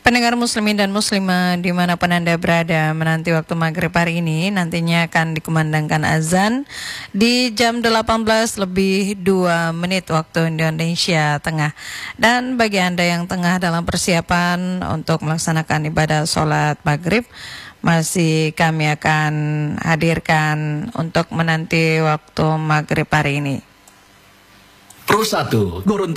Pendengar muslimin dan muslimah dimanapun Anda berada, menanti waktu maghrib hari ini nantinya akan dikumandangkan azan di jam 18:02 waktu Indonesia Tengah. Dan bagi Anda yang tengah dalam persiapan untuk melaksanakan ibadah sholat maghrib, masih kami akan hadirkan untuk menanti waktu maghrib hari ini. Pro 1 Gorontalo.